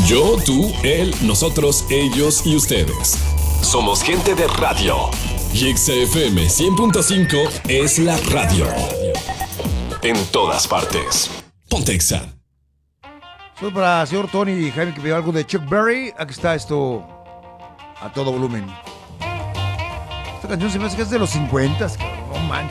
Yo, tú, él, nosotros, ellos y ustedes. Somos gente de radio. Y XFM 100.5 es la radio. En todas partes. Ponte Exa. Soy para el señor Tony y Jaime que pidió algo de Chuck Berry. Aquí está esto a todo volumen. Esta canción se me hace que es de los 50, no manches.